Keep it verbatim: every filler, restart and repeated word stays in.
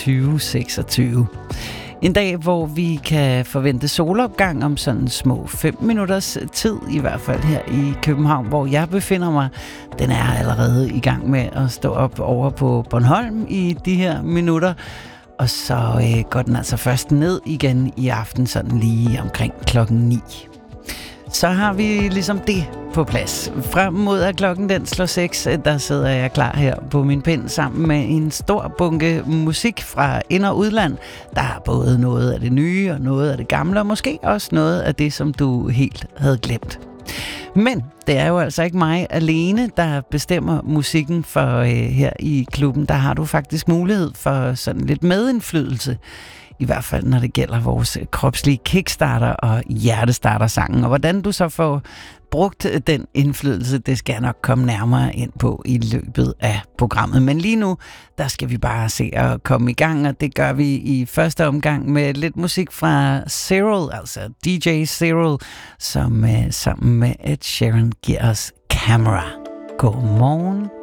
tyve seksogtyve. En dag, hvor vi kan forvente solopgang om sådan små fem minutters tid, i hvert fald her i København, hvor jeg befinder mig. Den er allerede i gang med at stå op over på Bornholm i de her minutter. Og så øh, går den altså først ned igen i aften, sådan lige omkring klokken ni. Så har vi ligesom det på plads. Frem mod at klokken den slår seks, der sidder jeg klar her på min pind sammen med en stor bunke musik fra ind- og udland. Der er både noget af det nye og noget af det gamle, og måske også noget af det, som du helt havde glemt. Men det er jo altså ikke mig alene, der bestemmer musikken for øh, her i klubben. Der har du faktisk mulighed for sådan lidt medindflydelse. I hvert fald, når det gælder vores kropslige kickstarter og hjertestarter-sangen. Og hvordan du så får brugt den indflydelse, det skal jeg nok komme nærmere ind på i løbet af programmet. Men lige nu, der skal vi bare se at komme i gang, og det gør vi i første omgang med lidt musik fra Cyril, altså D J Cyril, som uh, sammen med Ed Sheeran giver os Camera. God morgen.